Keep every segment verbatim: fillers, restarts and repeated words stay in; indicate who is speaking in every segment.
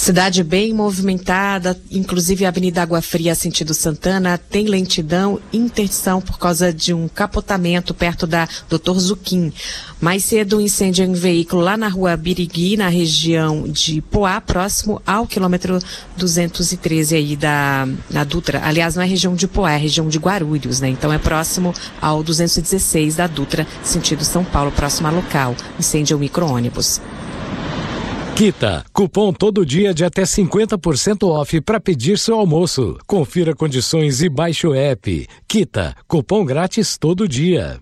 Speaker 1: Cidade bem movimentada, inclusive a Avenida Água Fria, sentido Santana, tem lentidão e interdição por causa de um capotamento perto da doutor Zuquim. Mais cedo, um incêndio em um veículo lá na rua Birigui, na região de Poá, próximo ao quilômetro duzentos e treze aí da na Dutra. Aliás, não é região de Poá, é região de Guarulhos, né? Então é próximo ao duzentos e dezesseis da Dutra, sentido São Paulo, próximo ao local. Incêndio micro-ônibus.
Speaker 2: Quita, cupom todo dia de até cinquenta por cento off para pedir seu almoço. Confira condições e baixe o app. Quita, cupom grátis todo dia.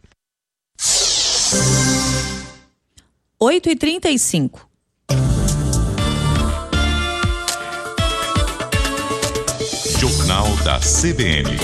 Speaker 3: oito e trinta e cinco.
Speaker 4: Jornal da C B N.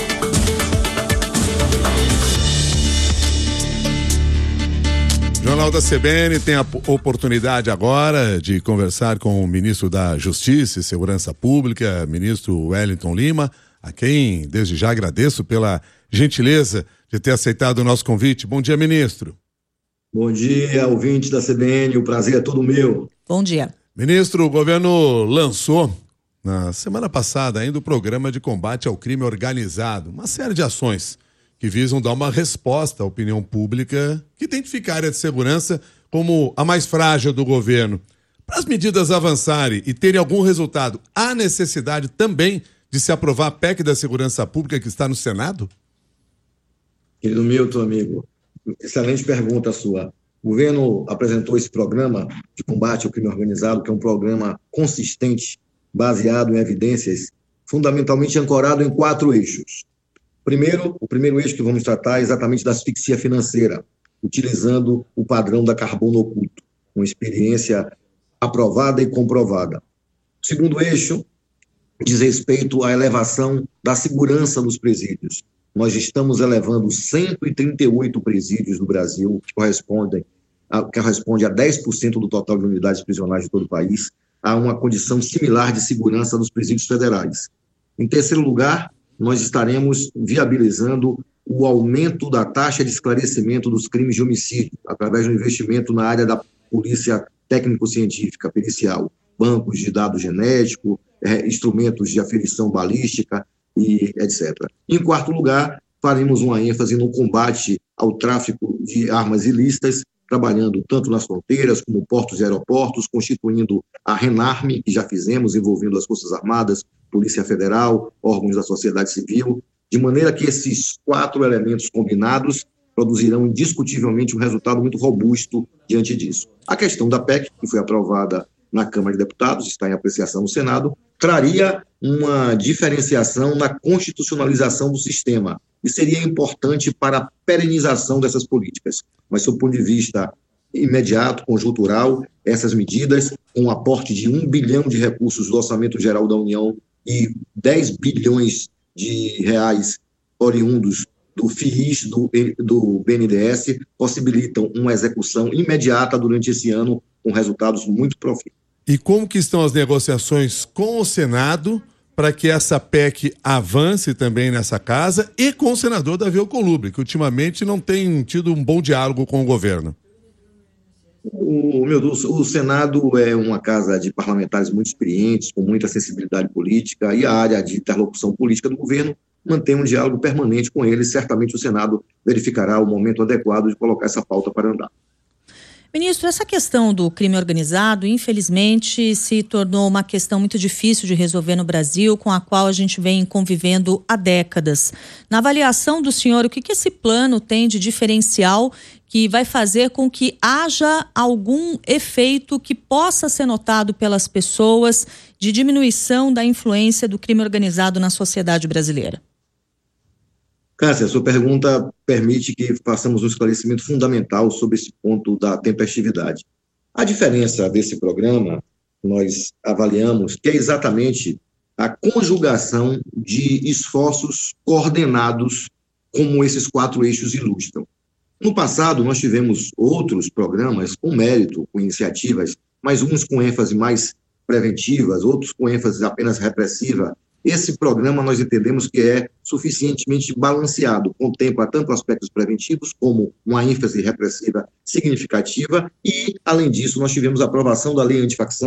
Speaker 5: Jornal da C B N tem a oportunidade agora de conversar com o ministro da Justiça e Segurança Pública, ministro Wellington Lima, a quem desde já agradeço pela gentileza de ter aceitado o nosso convite. Bom dia, ministro.
Speaker 6: Bom dia, ouvintes da C B N, o prazer é todo meu.
Speaker 3: Bom dia.
Speaker 5: Ministro, o governo lançou na semana passada ainda o programa de combate ao crime organizado, uma série de ações que visam dar uma resposta à opinião pública que identifica a área de segurança como a mais frágil do governo. Para as medidas avançarem e terem algum resultado, há necessidade também de se aprovar a P E C da Segurança Pública que está no Senado?
Speaker 6: Querido Milton, amigo, excelente pergunta sua. O governo apresentou esse programa de combate ao crime organizado, que é um programa consistente, baseado em evidências, fundamentalmente ancorado em quatro eixos. Primeiro, o primeiro eixo que vamos tratar é exatamente da asfixia financeira, utilizando o padrão da carbono oculto, uma experiência aprovada e comprovada. O segundo eixo diz respeito à elevação da segurança nos presídios. Nós estamos elevando cento e trinta e oito presídios no Brasil, que correspondem a, que corresponde a dez por cento do total de unidades prisionais de todo o país, a uma condição similar de segurança nos presídios federais. Em terceiro lugar, nós estaremos viabilizando o aumento da taxa de esclarecimento dos crimes de homicídio, através do investimento na área da polícia técnico-científica, pericial, bancos de dados genéticos, é, instrumentos de aferição balística, e etcétera. Em quarto lugar, faremos uma ênfase no combate ao tráfico de armas ilícitas, trabalhando tanto nas fronteiras como portos e aeroportos, constituindo a RENARME, que já fizemos, envolvendo as Forças Armadas, Polícia Federal, órgãos da sociedade civil, de maneira que esses quatro elementos combinados produzirão indiscutivelmente um resultado muito robusto diante disso. A questão da P E C, que foi aprovada na Câmara de Deputados, está em apreciação no Senado, traria uma diferenciação na constitucionalização do sistema e seria importante para a perenização dessas políticas. Mas, do ponto de vista imediato, conjuntural, essas medidas, com um aporte de um bilhão de recursos do Orçamento Geral da União e dez bilhões de reais oriundos do F I I S, do, do B N D E S, possibilitam uma execução imediata durante esse ano, com resultados muito profícuos.
Speaker 5: E como que estão as negociações com o Senado para que essa P E C avance também nessa casa e com o senador Davi Alcolumbre, que ultimamente não tem tido um bom diálogo com o governo?
Speaker 6: O, meu Deus, o Senado é uma casa de parlamentares muito experientes, com muita sensibilidade política, e a área de interlocução política do governo mantém um diálogo permanente com eles. Certamente o Senado verificará o momento adequado de colocar essa pauta para andar.
Speaker 3: Ministro, essa questão do crime organizado, infelizmente, se tornou uma questão muito difícil de resolver no Brasil, com a qual a gente vem convivendo há décadas. Na avaliação do senhor, o que, que esse plano tem de diferencial que vai fazer com que haja algum efeito que possa ser notado pelas pessoas de diminuição da influência do crime organizado na sociedade brasileira?
Speaker 6: Cássia, a sua pergunta permite que façamos um esclarecimento fundamental sobre esse ponto da tempestividade. A diferença desse programa, nós avaliamos, que é exatamente a conjugação de esforços coordenados como esses quatro eixos ilustram. No passado, nós tivemos outros programas com mérito, com iniciativas, mas uns com ênfase mais preventivas, outros com ênfase apenas repressiva. Esse programa nós entendemos que é suficientemente balanceado, contempla tanto aspectos preventivos como uma ênfase repressiva significativa e, além disso, nós tivemos a aprovação da lei antifacção,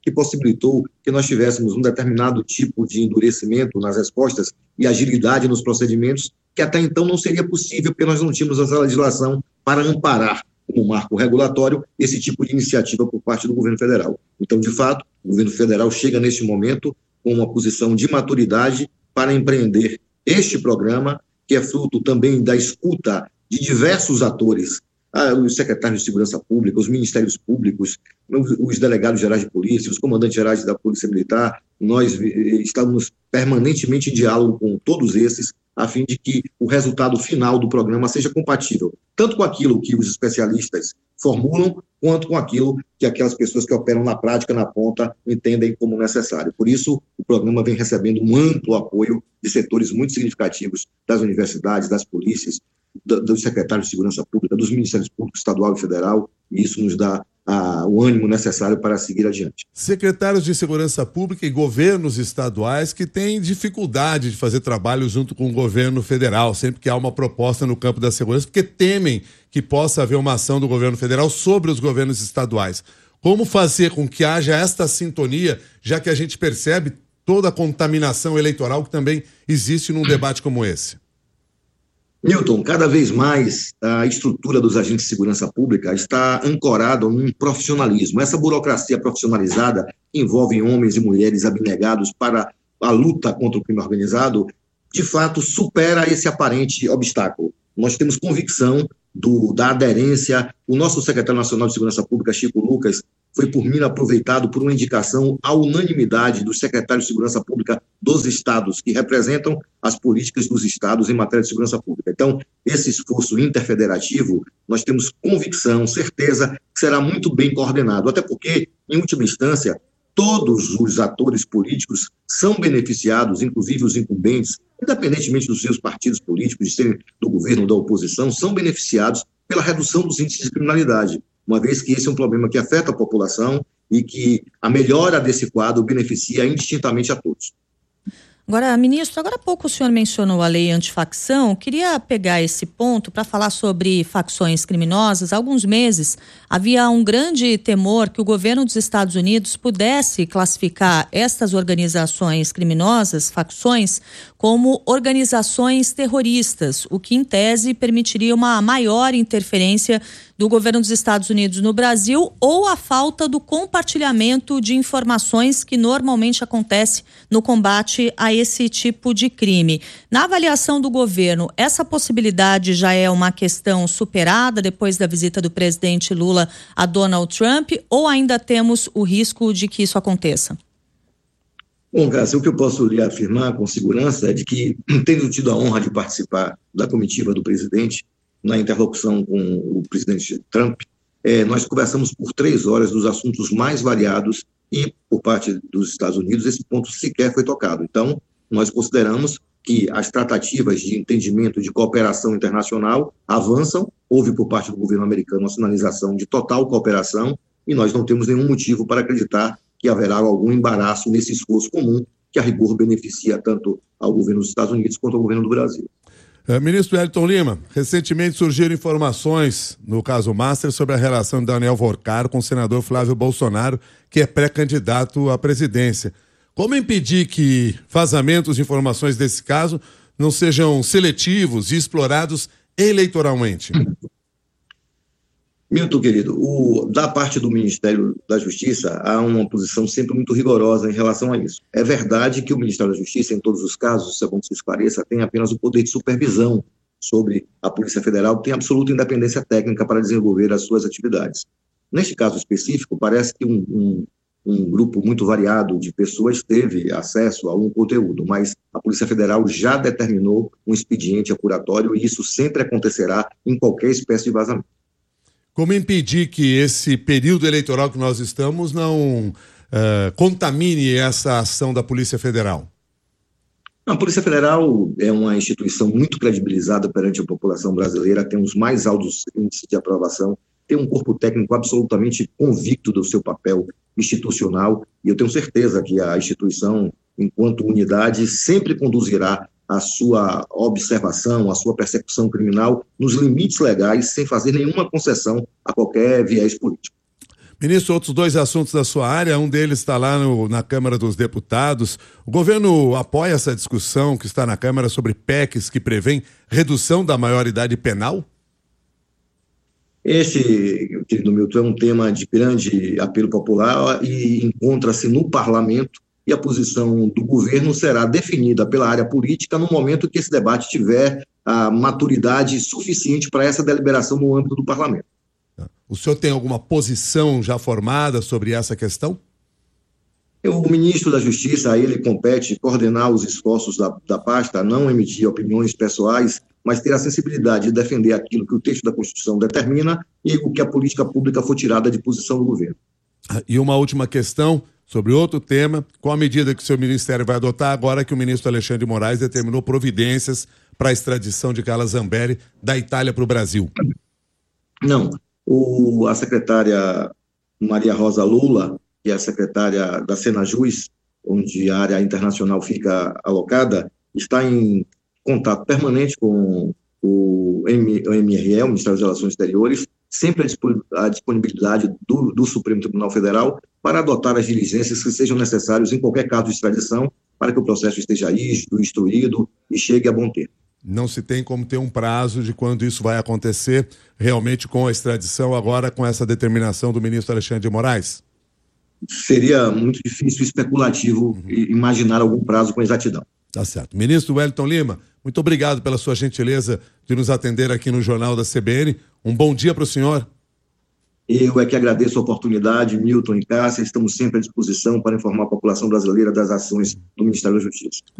Speaker 6: que possibilitou que nós tivéssemos um determinado tipo de endurecimento nas respostas e agilidade nos procedimentos, que até então não seria possível, porque nós não tínhamos essa legislação para amparar, como marco regulatório, esse tipo de iniciativa por parte do governo federal. Então, de fato, o governo federal chega neste momento com uma posição de maturidade para empreender este programa, que é fruto também da escuta de diversos atores, ah, os secretários de segurança pública, os ministérios públicos, os, os delegados gerais de polícia, os comandantes gerais da Polícia Militar. Nós estamos permanentemente em diálogo com todos esses, a fim de que o resultado final do programa seja compatível, tanto com aquilo que os especialistas formulam, quanto com aquilo que aquelas pessoas que operam na prática, na ponta, entendem como necessário. Por isso, o programa vem recebendo um amplo apoio de setores muito significativos das universidades, das polícias, dos secretários de segurança pública, dos ministérios públicos estadual e federal, e isso nos dá ah, o ânimo necessário para seguir adiante.
Speaker 5: Secretários de segurança pública e governos estaduais que têm dificuldade de fazer trabalho junto com o governo federal, sempre que há uma proposta no campo da segurança, porque temem que possa haver uma ação do governo federal sobre os governos estaduais. Como fazer com que haja esta sintonia, já que a gente percebe toda a contaminação eleitoral que também existe num debate como esse?
Speaker 6: Newton, cada vez mais a estrutura dos agentes de segurança pública está ancorada num profissionalismo. Essa burocracia profissionalizada que envolve homens e mulheres abnegados para a luta contra o crime organizado, de fato, supera esse aparente obstáculo. Nós temos convicção do, da aderência. O nosso secretário nacional de Segurança Pública, Chico Lucas, foi por mim aproveitado por uma indicação à unanimidade dos secretários de Segurança Pública dos estados, que representam as políticas dos estados em matéria de segurança pública. Então, esse esforço interfederativo, nós temos convicção, certeza que será muito bem coordenado, até porque, em última instância, todos os atores políticos são beneficiados, inclusive os incumbentes, independentemente dos seus partidos políticos, de serem do governo ou da oposição, são beneficiados pela redução dos índices de criminalidade, uma vez que esse é um problema que afeta a população e que a melhora desse quadro beneficia indistintamente a todos.
Speaker 3: Agora, ministro, agora há pouco o senhor mencionou a lei antifacção. Queria pegar esse ponto para falar sobre facções criminosas. Há alguns meses havia um grande temor que o governo dos Estados Unidos pudesse classificar estas organizações criminosas, facções, como organizações terroristas, o que em tese permitiria uma maior interferência do governo dos Estados Unidos no Brasil ou a falta do compartilhamento de informações que normalmente acontece no combate a esse tipo de crime. Na avaliação do governo, essa possibilidade já é uma questão superada depois da visita do presidente Lula a Donald Trump ou ainda temos o risco de que isso aconteça?
Speaker 6: Bom, Cássio, o que eu posso lhe afirmar com segurança é de que, tendo tido a honra de participar da comitiva do presidente, na interlocução com o presidente Trump, eh, nós conversamos por três horas dos assuntos mais variados e, por parte dos Estados Unidos, esse ponto sequer foi tocado. Então, nós consideramos que as tratativas de entendimento de cooperação internacional avançam, houve por parte do governo americano uma sinalização de total cooperação e nós não temos nenhum motivo para acreditar que haverá algum embaraço nesse esforço comum que, a rigor, beneficia tanto ao governo dos Estados Unidos quanto ao governo do Brasil.
Speaker 5: É, ministro Wellington Lima, recentemente surgiram informações, no caso Master, sobre a relação de Daniel Vorcaro com o senador Flávio Bolsonaro, que é pré-candidato à presidência. Como impedir que vazamentos de informações desse caso não sejam seletivos e explorados eleitoralmente?
Speaker 6: Milton, querido, o, da parte do Ministério da Justiça, há uma posição sempre muito rigorosa em relação a isso. É verdade que o Ministério da Justiça, em todos os casos, isso é bom que se esclareça, tem apenas o poder de supervisão sobre a Polícia Federal, tem absoluta independência técnica para desenvolver as suas atividades. Neste caso específico, parece que um, um, um grupo muito variado de pessoas teve acesso a um conteúdo, mas a Polícia Federal já determinou um expediente apuratório e isso sempre acontecerá em qualquer espécie de vazamento.
Speaker 5: Como impedir que esse período eleitoral que nós estamos não uh, contamine essa ação da Polícia Federal?
Speaker 6: A Polícia Federal é uma instituição muito credibilizada perante a população brasileira, tem os mais altos índices de aprovação, tem um corpo técnico absolutamente convicto do seu papel institucional e eu tenho certeza que a instituição, enquanto unidade, sempre conduzirá a sua observação, a sua persecução criminal nos limites legais, sem fazer nenhuma concessão a qualquer viés político.
Speaker 5: Ministro, outros dois assuntos da sua área, um deles está lá no, na Câmara dos Deputados. O governo apoia essa discussão que está na Câmara sobre P E Cs que prevêem redução da maioridade penal?
Speaker 6: Esse, querido Milton, é um tema de grande apelo popular e encontra-se no parlamento, e a posição do governo será definida pela área política no momento que esse debate tiver a maturidade suficiente para essa deliberação no âmbito do parlamento.
Speaker 5: O senhor tem alguma posição já formada sobre essa questão?
Speaker 6: O ministro da Justiça, a ele compete coordenar os esforços da, da pasta, não emitir opiniões pessoais, mas ter a sensibilidade de defender aquilo que o texto da Constituição determina e o que a política pública for tirada de posição do governo.
Speaker 5: E uma última questão sobre outro tema. Qual a medida que o seu ministério vai adotar agora que o ministro Alexandre de Moraes determinou providências para a extradição de Carla Zambelli da Itália para o Brasil?
Speaker 6: Não. O, a secretária Maria Rosa Lula, que é a secretária da Senajus, onde a área internacional fica alocada, está em contato permanente com o M R E, o Ministério das Relações Exteriores, sempre a disponibilidade do, do Supremo Tribunal Federal para adotar as diligências que sejam necessárias em qualquer caso de extradição, para que o processo esteja rígido, instruído e chegue a bom termo.
Speaker 5: Não se tem como ter um prazo de quando isso vai acontecer, realmente com a extradição, agora com essa determinação do ministro Alexandre de Moraes?
Speaker 6: Seria muito difícil e especulativo uhum. imaginar algum prazo com exatidão.
Speaker 5: Tá certo. Ministro Wellington Lima, muito obrigado pela sua gentileza de nos atender aqui no Jornal da C B N. Um bom dia para o senhor.
Speaker 6: Eu é que agradeço a oportunidade, Milton e Cássia, estamos sempre à disposição para informar a população brasileira das ações do Ministério da Justiça.